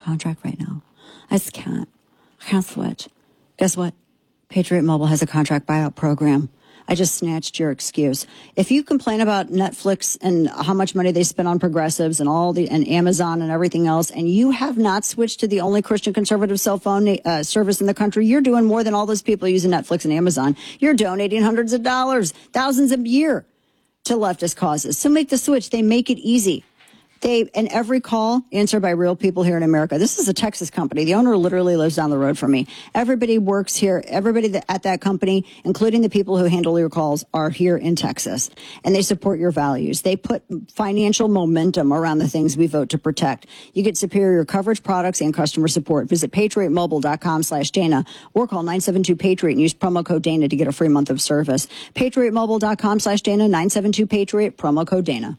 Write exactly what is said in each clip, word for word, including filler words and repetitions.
contract right now. I just can't. I can't switch. Guess what? Patriot Mobile has a contract buyout program. I just snatched your excuse. If you complain about Netflix and how much money they spend on progressives and all the and Amazon and everything else, and you have not switched to the only Christian conservative cell phone uh, service in the country, you're doing more than all those people using Netflix and Amazon. You're donating hundreds of dollars, thousands a year to leftist causes. So make the switch. They make it easy. They, and every call answered by real people here in America. This is a Texas company. The owner literally lives down the road from me. Everybody works here. Everybody that, at that company, including the people who handle your calls, are here in Texas. And they support your values. They put financial momentum around the things we vote to protect. You get superior coverage, products, and customer support. Visit patriot mobile dot com slash Dana or call nine seven two Patriot and use promo code Dana to get a free month of service. patriot mobile dot com slash Dana, nine seven two Patriot, promo code Dana.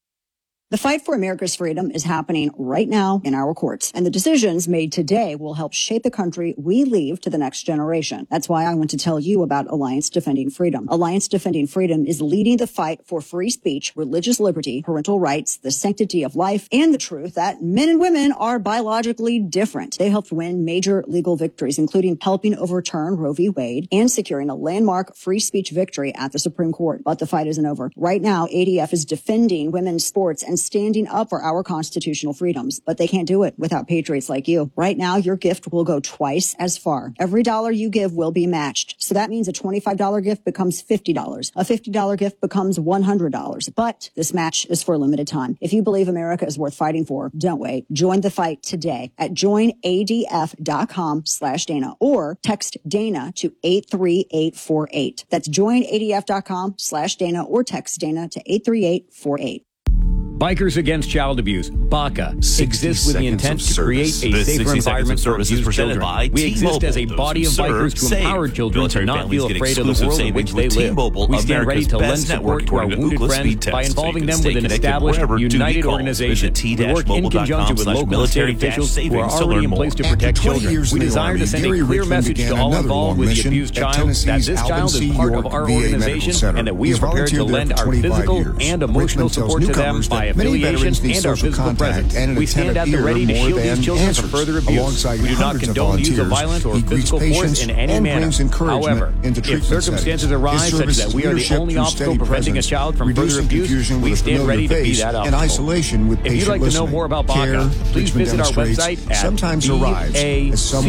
The fight for America's freedom is happening right now in our courts, and the decisions made today will help shape the country we leave to the next generation. That's why I want to tell you about Alliance Defending Freedom. Alliance Defending Freedom is leading the fight for free speech, religious liberty, parental rights, the sanctity of life, and the truth that men and women are biologically different. They helped win major legal victories, including helping overturn Roe v. Wade and securing a landmark free speech victory at the Supreme Court. But the fight isn't over. Right now, A D F is defending women's sports and standing up for our constitutional freedoms, but they can't do it without patriots like you. Right now, your gift will go twice as far. Every dollar you give will be matched. So that means a twenty-five dollars gift becomes fifty dollars. A fifty dollars gift becomes one hundred dollars. But this match is for a limited time. If you believe America is worth fighting for, don't wait. Join the fight today at join A D F dot com slash Dana or text Dana to eight three eight four eight. That's join A D F dot com slash Dana or text Dana to eight three eight four eight. Bikers Against Child Abuse, BACA, exists with the intent to create a safer environment for abused children. We exist as a body of bikers to empower children to not feel afraid of the world in which they live. We stand ready to lend support to our wounded friends by involving them with an established, united organization. We work in conjunction with local and state officials who are already in place to protect children. We desire to send a clear message to all involved with the abused child that this child is part of our organization and that we are prepared to lend our physical and emotional support to them by affiliation and our physical presence. We stand at the ready to shield these children from further abuse. We do not condone the use of violence or physical force in any manner. However, if circumstances arise such that we are the only obstacle preventing a child from further abuse, we stand ready to be that obstacle. If you'd like to know more about BACA, please visit our website at B A C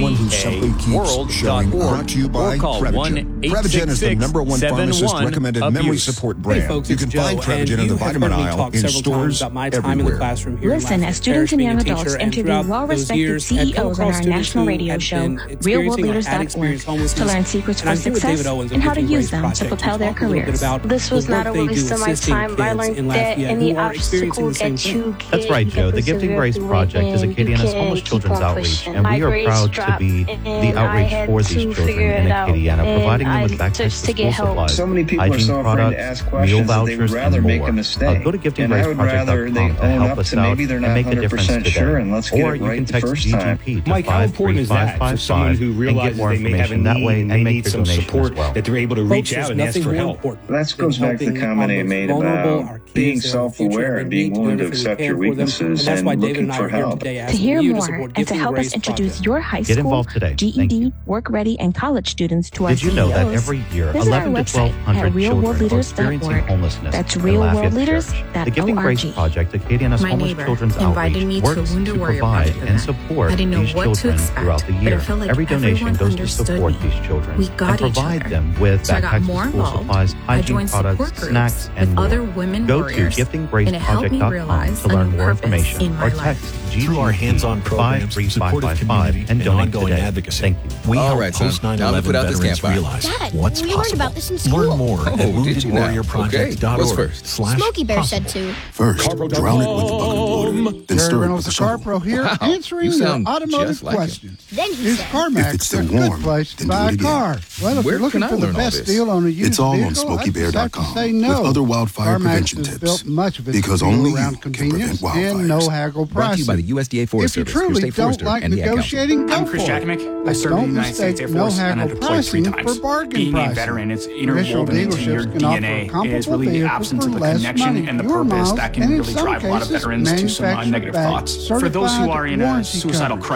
A world dot org or call one eight six six seven one abuse. Hey folks, it's Joe, and you have heard me talk several times about my time in the classroom here. Listen as students and young adults interview well-respected C E Os on our national radio show, real world leaders dot org, to learn secrets for success and how to use them to propel their careers. This was not a waste of my time. I learned that any obstacle that you get, That's right, Joe. The Gifting Grace Project is Acadiana's homeless children's outreach, and we are proud to be the outreach for these children in Acadiana, providing them with access to school supplies, so many people are so afraid to ask questions that they would rather make a mistake. Uh, go to gifting and grace I would project dot com rather they to own help up us to out maybe they're and not make a one hundred difference percent today. sure, and let's get or it you right can the text first time. G G P to Mike, how important is that for someone who realizes they may have a that need way and and they make need their some donation support as well. that they're able to reach out and ask for help? That goes back to the comment I made about being self-aware and being willing to accept your weaknesses and looking for help. To hear more and to help us introduce your high Get school, involved today. G E D, work ready, and college students to our Did you know that C E Os, every year visit our eleven to website twelve at hundred real world children are leaders dot experiencing org. homelessness That's in real Lafayette world leaders Church? dot The Gifting Grace org. Project, Acadiana's My homeless neighbor children's invited outreach, me to a works Wounded to Warrior provide Project and event. support I didn't know these what to children expect, throughout the but year. it felt like Every donation everyone goes to understood support me. these children We got and each provide other. them with So I got backpacks, more school involved. supplies, I hygiene joined support products, groups snacks, with and more. other women Go warriors, to gifting grace and it helped project me dot com realize to a learn new more purpose information in my or life. text G G P Through our hands-on programs, five three five supportive five five community, and and donate ongoing today. advocacy, Thank you. we All help right, son. post nine Now to put eleven out this veterans campfire. realize Dad, what's we possible. learned about this in school. Learn more Oh, at did wounded you now? warrior project dot org Okay, what's first? slash Smokey Bear possible. said to. First, drown it with a bucket of water, then stir it with a shovel. CarPro here, Wow, answering you your sound automotive just like him. questions. Then he Is said, If CarMax it's still a good warm, place to then do buy it a again. car? Well, if Where you're looking can I for the learn all best this? deal on a used It's all on vehicle, smoky I'd just bear have dot to com say no. with other wildfire CarMax prevention has tips. built much of its Because appeal only you around can convenience prevent and wildfires. no haggle Brought to you by the pricing. U S D A Forest If you Service, your truly state don't forester, like and the Ad Council. negotiating, go I'm Chris for it. Jackamick. I But served in don't the United States Air mistake no Force and I haggle deployed three pricing times. for bargain Being a pricing. veteran, it's Traditional interwoven into your dealerships can D N offer A. It is comparable really the vehicles absence for of the less connection money, and the fewer purpose miles, that can and in really some drive a lot of cases, veterans to some uh, negative manufactured-backed, thoughts. For those who are in a certified suicidal warranty crisis,